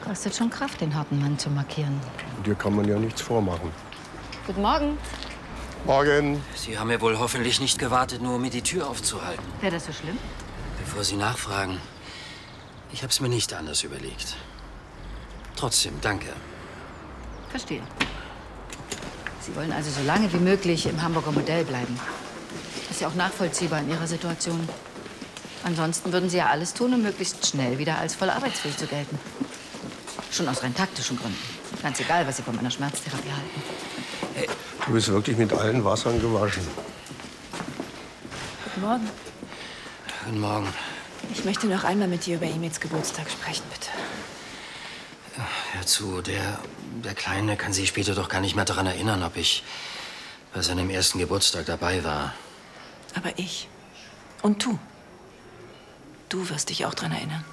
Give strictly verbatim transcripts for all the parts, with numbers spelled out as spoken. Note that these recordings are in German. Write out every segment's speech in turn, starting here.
Kostet schon Kraft, den harten Mann zu markieren. Dir kann man ja nichts vormachen. Guten Morgen. Morgen. Sie haben ja wohl hoffentlich nicht gewartet, nur um mir die Tür aufzuhalten. Wäre das so schlimm? Bevor Sie nachfragen, ich habe es mir nicht anders überlegt. Trotzdem, danke. Verstehe. Sie wollen also so lange wie möglich im Hamburger Modell bleiben. Das ist ja auch nachvollziehbar in Ihrer Situation. Ansonsten würden Sie ja alles tun, um möglichst schnell wieder als voll arbeitsfähig zu gelten. Schon aus rein taktischen Gründen. Ganz egal, was Sie von meiner Schmerztherapie halten. Hey. Du bist wirklich mit allen Wassern gewaschen. Guten Morgen. Guten Morgen. Ich möchte noch einmal mit dir über Emils Geburtstag sprechen, bitte. Hör zu, der, der Kleine kann sich später doch gar nicht mehr daran erinnern, ob ich bei seinem ersten Geburtstag dabei war. Aber ich und du. Du wirst dich auch daran erinnern.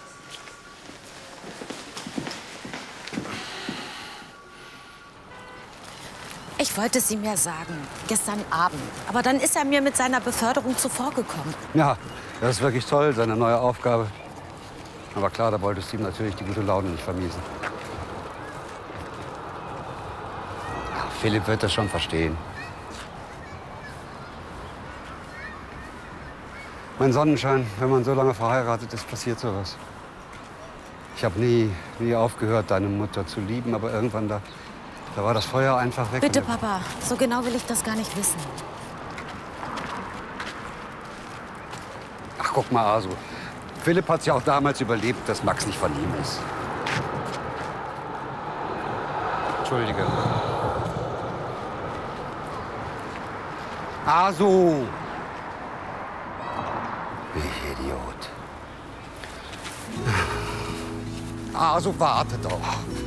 Ich wollte es ihm ja sagen, gestern Abend. Aber dann ist er mir mit seiner Beförderung zuvorgekommen. Ja, das ist wirklich toll, seine neue Aufgabe. Aber klar, da wolltest du ihm natürlich die gute Laune nicht vermiesen. Ja, Philipp wird das schon verstehen. Mein Sonnenschein, wenn man so lange verheiratet ist, passiert sowas. Ich habe nie, nie aufgehört, deine Mutter zu lieben, aber irgendwann da, da war das Feuer einfach weg. Bitte, Papa, so genau will ich das gar nicht wissen. Ach, guck mal, Asu. Philipp hat ja auch damals überlebt, dass Max nicht von ihm ist. Entschuldige. Asu! Ich Idiot. Asu, warte doch.